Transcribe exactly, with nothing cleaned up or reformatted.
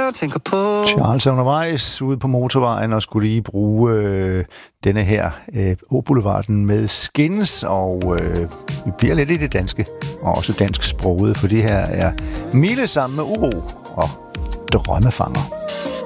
jeg tænker på. Charles er undervejs ude på motorvejen og skulle lige bruge øh, denne her øh, Åboulevarden med Skins, og øh, vi bliver lidt i det danske, og også dansk sproget, for det her er Mille sammen med Uro og Drømmefanger.